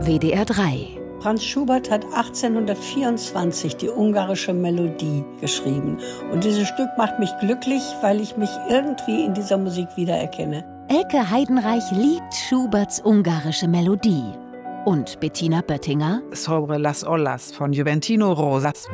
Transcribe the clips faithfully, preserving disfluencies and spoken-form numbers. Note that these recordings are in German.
W D R drei. Franz Schubert hat achtzehnhundertvierundzwanzig die ungarische Melodie geschrieben. Und dieses Stück macht mich glücklich, weil ich mich irgendwie in dieser Musik wiedererkenne. Elke Heidenreich liebt Schuberts ungarische Melodie. Und Bettina Böttinger? Sobre las olas von Juventino Rosas.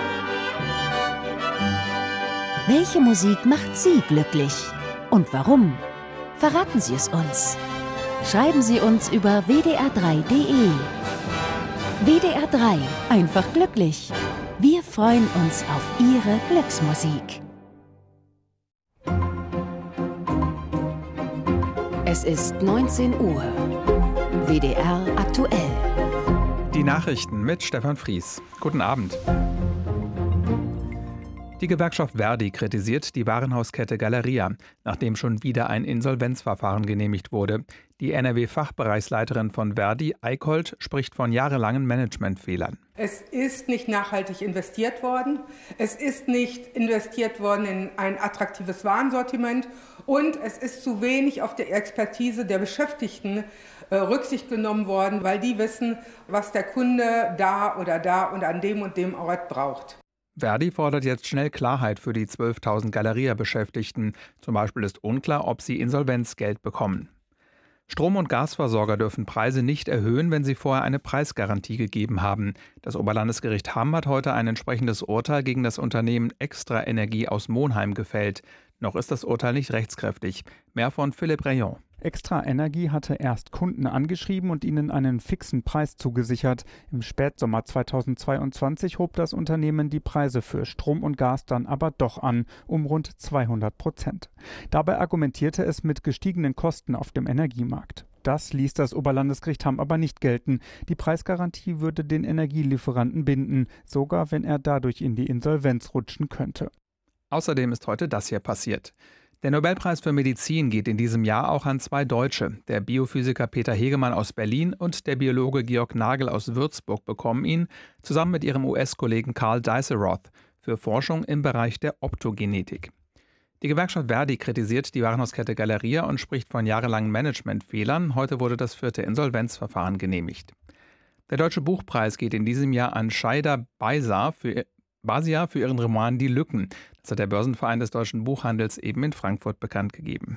Welche Musik macht Sie glücklich? Und warum? Verraten Sie es uns. Schreiben Sie uns über w d r drei punkt d e. W D R drei. Einfach glücklich. Wir freuen uns auf Ihre Glücksmusik. Es ist neunzehn Uhr. W D R aktuell. Die Nachrichten mit Stefan Fries. Guten Abend. Die Gewerkschaft Verdi kritisiert die Warenhauskette Galeria, nachdem schon wieder ein Insolvenzverfahren genehmigt wurde. Die N R W-Fachbereichsleiterin von Verdi, Eickholt, spricht von jahrelangen Managementfehlern. Es ist nicht nachhaltig investiert worden. Es ist nicht investiert worden in ein attraktives Warensortiment. Und es ist zu wenig auf die Expertise der Beschäftigten äh, Rücksicht genommen worden, weil die wissen, was der Kunde da oder da und an dem und dem Ort braucht. Verdi fordert jetzt schnell Klarheit für die zwölftausend Galeria-Beschäftigten. Zum Beispiel ist unklar, ob sie Insolvenzgeld bekommen. Strom- und Gasversorger dürfen Preise nicht erhöhen, wenn sie vorher eine Preisgarantie gegeben haben. Das Oberlandesgericht Hamm hat heute ein entsprechendes Urteil gegen das Unternehmen Extra Energie aus Monheim gefällt. Noch ist das Urteil nicht rechtskräftig. Mehr von Philipp Rayon. Extra Energie hatte erst Kunden angeschrieben und ihnen einen fixen Preis zugesichert. Im Spätsommer zweitausendzweiundzwanzig hob das Unternehmen die Preise für Strom und Gas dann aber doch an, um rund zweihundert Prozent. Dabei argumentierte es mit gestiegenen Kosten auf dem Energiemarkt. Das ließ das Oberlandesgericht Hamm aber nicht gelten. Die Preisgarantie würde den Energielieferanten binden, sogar wenn er dadurch in die Insolvenz rutschen könnte. Außerdem ist heute das hier passiert. Der Nobelpreis für Medizin geht in diesem Jahr auch an zwei Deutsche. Der Biophysiker Peter Hegemann aus Berlin und der Biologe Georg Nagel aus Würzburg bekommen ihn, zusammen mit ihrem U S-Kollegen Carl Diceroth, für Forschung im Bereich der Optogenetik. Die Gewerkschaft Verdi kritisiert die Warenhauskette Galeria und spricht von jahrelangen Managementfehlern. Heute wurde das vierte Insolvenzverfahren genehmigt. Der Deutsche Buchpreis geht in diesem Jahr an Shaida Basia für Basia für ihren Roman Die Lücken. Das hat der Börsenverein des deutschen Buchhandels eben in Frankfurt bekannt gegeben.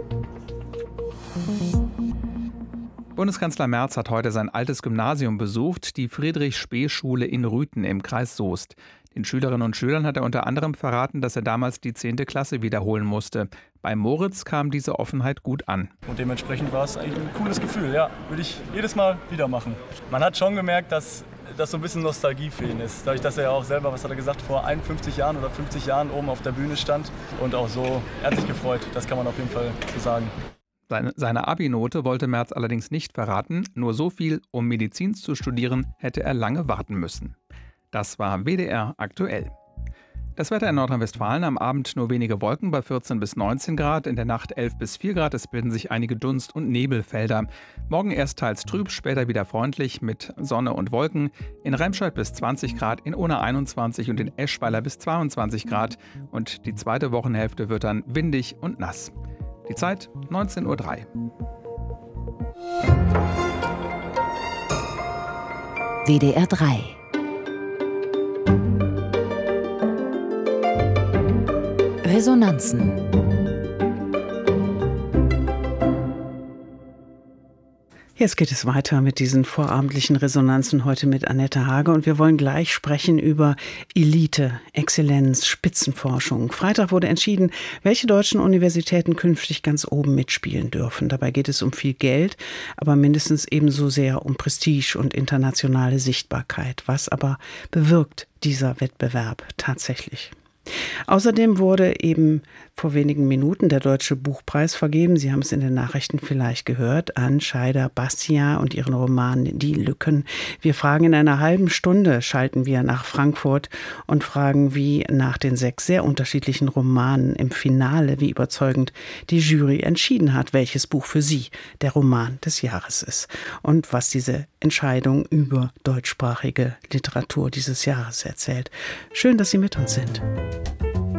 Bundeskanzler Merz hat heute sein altes Gymnasium besucht, die Friedrich-Spee-Schule in Rüthen im Kreis Soest. Den Schülerinnen und Schülern hat er unter anderem verraten, dass er damals die zehnte Klasse wiederholen musste. Bei Moritz kam diese Offenheit gut an. Und dementsprechend war es eigentlich ein cooles Gefühl, ja. Würde ich jedes Mal wieder machen. Man hat schon gemerkt, dass dass so ein bisschen Nostalgie für ihn ist. Dadurch, dass er ja auch selber, was hat er gesagt, vor einundfünfzig Jahren oder fünfzig Jahren oben auf der Bühne stand und auch so, er hat sich gefreut. Das kann man auf jeden Fall so sagen. Seine, seine Abi-Note wollte Merz allerdings nicht verraten. Nur so viel, um Medizin zu studieren, hätte er lange warten müssen. Das war W D R aktuell. Das Wetter in Nordrhein-Westfalen: am Abend nur wenige Wolken bei vierzehn bis neunzehn Grad, in der Nacht elf bis vier Grad, es bilden sich einige Dunst- und Nebelfelder. Morgen erst teils trüb, später wieder freundlich mit Sonne und Wolken. In Remscheid bis zwanzig Grad, in Unna einundzwanzig und in Eschweiler bis zweiundzwanzig Grad. Und die zweite Wochenhälfte wird dann windig und nass. Die Zeit neunzehn Uhr drei. W D R drei. Resonanzen. Jetzt geht es weiter mit diesen vorabendlichen Resonanzen, heute mit Annette Hage, und wir wollen gleich sprechen über Elite, Exzellenz, Spitzenforschung. Freitag wurde entschieden, welche deutschen Universitäten künftig ganz oben mitspielen dürfen. Dabei geht es um viel Geld, aber mindestens ebenso sehr um Prestige und internationale Sichtbarkeit. Was aber bewirkt dieser Wettbewerb tatsächlich? Außerdem wurde eben vor wenigen Minuten der Deutsche Buchpreis vergeben. Sie haben es in den Nachrichten vielleicht gehört, an Shaida Basia und ihren Roman Die Lücken. Wir fragen in einer halben Stunde, schalten wir nach Frankfurt und fragen, wie nach den sechs sehr unterschiedlichen Romanen im Finale, wie überzeugend die Jury entschieden hat, welches Buch für sie der Roman des Jahres ist und was diese Entscheidung über deutschsprachige Literatur dieses Jahres erzählt. Schön, dass Sie mit uns sind.